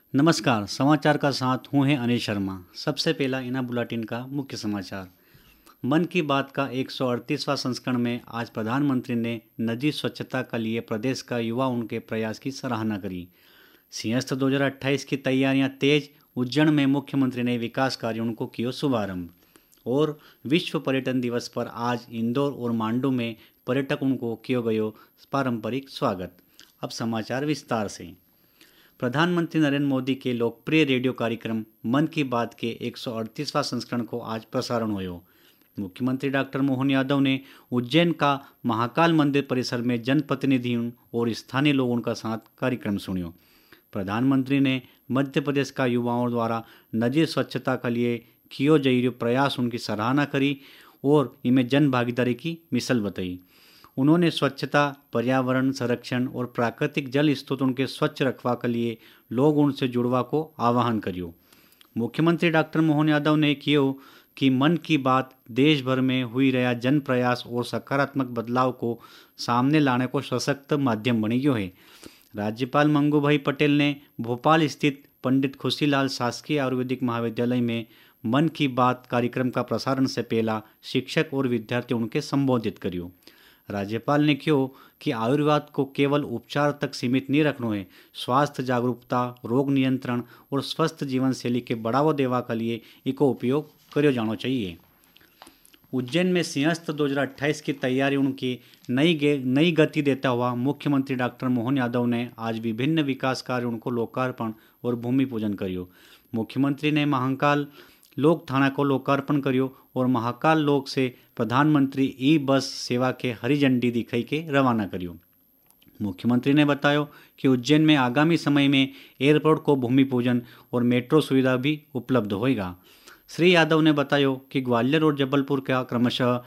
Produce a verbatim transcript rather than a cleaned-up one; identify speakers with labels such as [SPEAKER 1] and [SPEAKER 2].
[SPEAKER 1] नमस्कार, समाचार का साथ हूँ हैं अनिल शर्मा। सबसे पहला इना बुलेटिन का मुख्य समाचार। मन की बात का एक सौ अड़तीसवां संस्करण में आज प्रधानमंत्री ने नदी स्वच्छता के लिए प्रदेश का युवा उनके प्रयास की सराहना करी। सिंहस्थ दो हज़ार अट्ठाईस की तैयारियां तेज। उज्जैन में मुख्यमंत्री ने विकास कार्यों को किया शुभारंभ। और विश्व पर्यटन दिवस पर आज इंदौर और मांडू में पर्यटकों को किया गया पारंपरिक स्वागत। अब समाचार विस्तार से। प्रधानमंत्री नरेंद्र मोदी के लोकप्रिय रेडियो कार्यक्रम मन की बात के एक सौ अड़तीसवां संस्करण को आज प्रसारण हुआ। मुख्यमंत्री डॉक्टर मोहन यादव ने उज्जैन का महाकाल मंदिर परिसर में जनप्रतिनिधियों और स्थानीय लोगों का साथ कार्यक्रम सुनियो। प्रधानमंत्री ने मध्य प्रदेश का युवाओं द्वारा नदी स्वच्छता के लिए किए जा रहे प्रयास उनकी सराहना करी और इनमें जन भागीदारी की मिसाल बताई। उन्होंने स्वच्छता, पर्यावरण संरक्षण और प्राकृतिक जल स्रोतों के स्वच्छ रखवा के लिए लोग उनसे जुड़वा को आह्वान करियो। मुख्यमंत्री डॉक्टर मोहन यादव ने कियो कि मन की बात देश भर में हुई रहा जन प्रयास और सकारात्मक बदलाव को सामने लाने को सशक्त माध्यम बनी गयो है। राज्यपाल मंगू भाई पटेल ने भोपाल स्थित पंडित खुशीलाल शासकीय आयुर्वेदिक महाविद्यालय में मन की बात कार्यक्रम का प्रसारण से पहला शिक्षक और विद्यार्थियों उनके संबोधित करियो। राज्यपाल ने कहो कि आयुर्वेद को केवल उपचार तक सीमित नहीं रखना है। स्वास्थ्य जागरूकता, रोग नियंत्रण और स्वस्थ जीवन शैली के बढ़ावा देवा के लिए इको उपयोग करो जाना चाहिए। उज्जैन में सिंहस्थ दो हज़ार अट्ठाईस की तैयारियों की नई नई गति देता हुआ मुख्यमंत्री डॉक्टर मोहन यादव ने आज विभिन्न विकास कार्यों को लोकार्पण और भूमि पूजन करियो। मुख्यमंत्री ने महाकाल लोक थाना को लोकार्पण करियो और महाकाल लोक से प्रधानमंत्री ई बस सेवा के हरी झंडी दिखाई के रवाना करियो। मुख्यमंत्री ने बताया कि उज्जैन में आगामी समय में एयरपोर्ट को भूमि पूजन और मेट्रो सुविधा भी उपलब्ध होएगा। श्री यादव ने बताया कि ग्वालियर और जबलपुर का क्रमशः